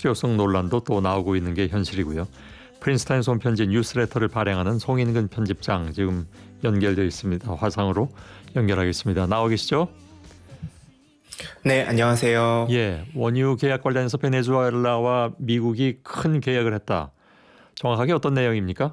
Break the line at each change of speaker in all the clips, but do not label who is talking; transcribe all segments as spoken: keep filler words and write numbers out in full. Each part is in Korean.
수용성 논란도 또 나오고 있는 게 현실이고요. 프린스타인 손편지 뉴스레터를 발행하는 송인근 편집장 지금 연결되어 있습니다. 화상으로 연결하겠습니다. 나와 계시죠?
네, 안녕하세요.
예, 원유 계약 관련해서 베네수엘라와 미국이 큰 계약을 했다. 정확하게 어떤 내용입니까?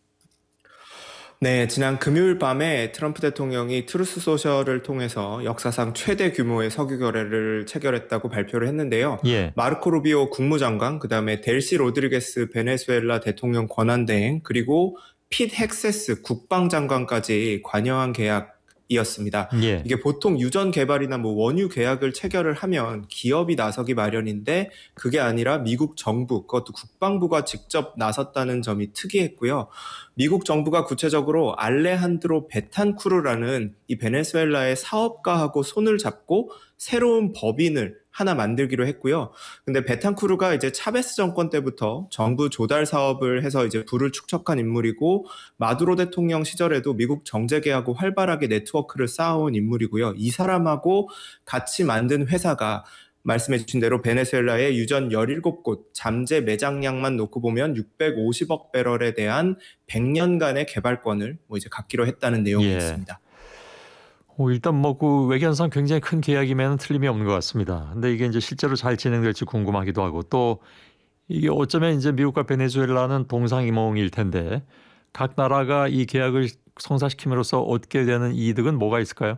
네, 지난 금요일 밤에 트럼프 대통령이 트루스 소셜을 통해서 역사상 최대 규모의 석유 거래를 체결했다고 발표를 했는데요.
예.
마르코 루비오 국무장관, 그다음에 델시 로드리게스 베네수엘라 대통령 권한대행, 그리고 핏 헥세스 국방장관까지 관여한 계약이었습니다.
예.
이게 보통 유전 개발이나 뭐 원유 계약을 체결을 하면 기업이 나서기 마련인데 그게 아니라 미국 정부, 그것도 국방부가 직접 나섰다는 점이 특이했고요. 미국 정부가 구체적으로 알레한드로 베탄쿠르라는 이 베네수엘라의 사업가하고 손을 잡고 새로운 법인을 하나 만들기로 했고요. 근데 베탄쿠르가 이제 차베스 정권 때부터 정부 조달 사업을 해서 이제 부를 축적한 인물이고 마두로 대통령 시절에도 미국 정재계하고 활발하게 네트워크를 쌓아온 인물이고요. 이 사람하고 같이 만든 회사가 말씀해 주신 대로 베네수엘라의 유전 열일곱 곳 잠재 매장량만 놓고 보면 육백오십억 배럴에 대한 백 년간의 개발권을 뭐 이제 갖기로 했다는 내용이었습니다.
예. 어, 일단 뭐 그 외견상 굉장히 큰 계약이면 틀림이 없는 것 같습니다. 근데 이게 이제 실제로 잘 진행될지 궁금하기도 하고 또 이게 어쩌면 이제 미국과 베네수엘라는 동상이몽일 텐데 각 나라가 이 계약을 성사시킴으로써 얻게 되는 이득은 뭐가 있을까요?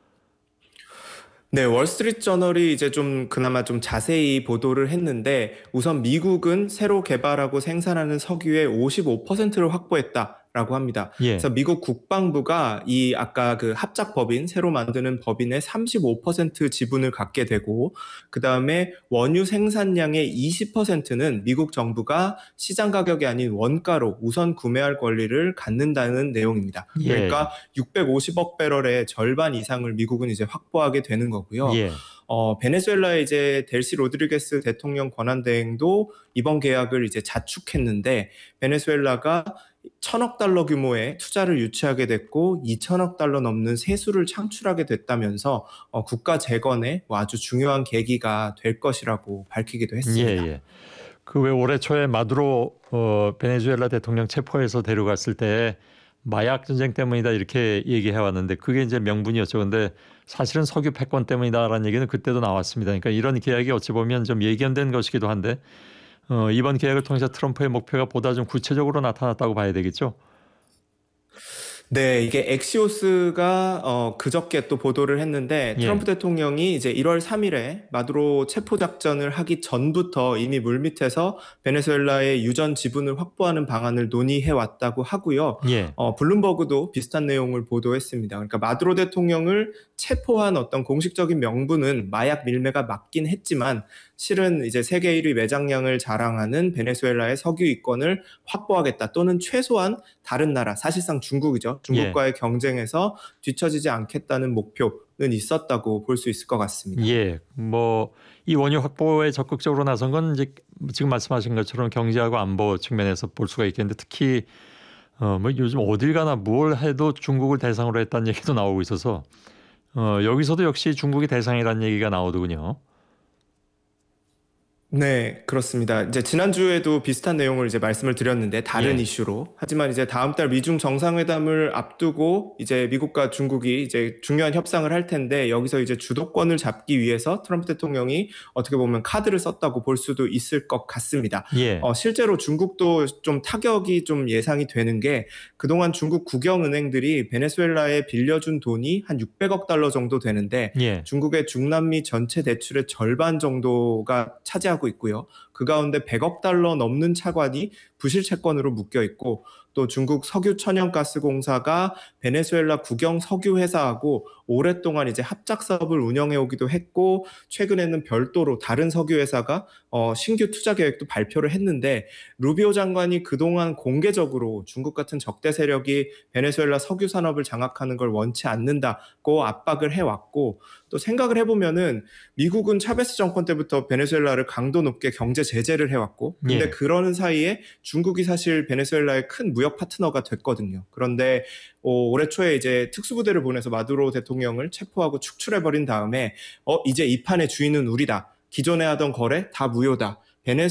네, 월스트리트 저널이 이제 좀 그나마 좀 자세히 보도를 했는데 우선 미국은 새로 개발하고 생산하는 석유의 오십오 퍼센트를 확보했다라고 합니다.
예.
그래서 미국 국방부가 이 아까 그 합작 법인, 새로 만드는 법인의 삼십오 퍼센트 지분을 갖게 되고 그다음에 원유 생산량의 이십 퍼센트는 미국 정부가 시장 가격이 아닌 원가로 우선 구매할 권리를 갖는다는 내용입니다.
예.
그러니까 육백오십억 배럴의 절반 이상을 미국은 이제 확보하게 되는 거고요.
예.
어, 베네수엘라의 이제 델시 로드리게스 대통령 권한대행도 이번 계약을 이제 자축했는데 베네수엘라가 천억 달러 규모의 투자를 유치하게 됐고 이천억 달러 넘는 세수를 창출하게 됐다면서 어, 국가 재건에 뭐 아주 중요한 계기가 될 것이라고 밝히기도 했습니다.
예, 예. 그 왜 올해 초에 마두로 어, 베네수엘라 대통령 체포해서 데려갔을 때 마약 전쟁 때문이다 이렇게 얘기해 왔는데 그게 이제 명분이었죠. 근데 사실은 석유 패권 때문이다라는 얘기는 그때도 나왔습니다. 그러니까 이런 계약이 어찌 보면 좀 예견된 것이기도 한데 어, 이번 계약을 통해서 트럼프의 목표가 보다 좀 구체적으로 나타났다고 봐야 되겠죠.
네, 이게 엑시오스가 어, 그저께 또 보도를 했는데
예.
트럼프 대통령이 이제 일월 삼일에 마두로 체포 작전을 하기 전부터 이미 물밑에서 베네수엘라의 유전 지분을 확보하는 방안을 논의해 왔다고 하고요.
예.
어, 블룸버그도 비슷한 내용을 보도했습니다. 그러니까 마두로 대통령을 체포한 어떤 공식적인 명분은 마약 밀매가 맞긴 했지만 실은 이제 세계 일 위 매장량을 자랑하는 베네수엘라의 석유 이권을 확보하겠다 또는 최소한 다른 나라, 사실상 중국이죠. 중국과의 예. 경쟁에서 뒤처지지 않겠다는 목표는 있었다고 볼 수 있을 것 같습니다.
예, 뭐 이 원유 확보에 적극적으로 나선 건 이제 지금 말씀하신 것처럼 경제하고 안보 측면에서 볼 수가 있겠는데 특히 어, 뭐 요즘 어딜 가나 뭘 해도 중국을 대상으로 했다는 얘기도 나오고 있어서 어, 여기서도 역시 중국이 대상이라는 얘기가 나오더군요.
네, 그렇습니다. 이제 지난주에도 비슷한 내용을 이제 말씀을 드렸는데 다른
예.
이슈로. 하지만 이제 다음 달 미중 정상회담을 앞두고 이제 미국과 중국이 이제 중요한 협상을 할 텐데 여기서 이제 주도권을 잡기 위해서 트럼프 대통령이 어떻게 보면 카드를 썼다고 볼 수도 있을 것 같습니다.
예.
어, 실제로 중국도 좀 타격이 좀 예상이 되는 게 그동안 중국 국영은행들이 베네수엘라에 빌려준 돈이 한 육백억 달러 정도 되는데
예.
중국의 중남미 전체 대출의 절반 정도가 차지하고 있고요. 그 가운데 백억 달러 넘는 차관이 부실 채권으로 묶여 있고 또 중국 석유 천연가스공사가 베네수엘라 국영 석유 회사하고 오랫동안 이제 합작 사업을 운영해 오기도 했고 최근에는 별도로 다른 석유 회사가 어, 신규 투자 계획도 발표를 했는데 루비오 장관이 그동안 공개적으로 중국 같은 적대 세력이 베네수엘라 석유 산업을 장악하는 걸 원치 않는다고 압박을 해왔고 또 생각을 해보면은 미국은 차베스 정권 때부터 베네수엘라를 강도 높게 경제 제재를 해왔고 근데
예.
그러는 사이에 중국이 사실 베네수엘라의 큰 무역 파트너가 됐거든요. 그런데 어, 올해 초에 이제 특수부대를 보내서 마두로 대통령을 체포하고 축출해버린 다음에 어 이제 이 판의 주인은 우리다. 기존에 하던 거래 다 무효다. 베네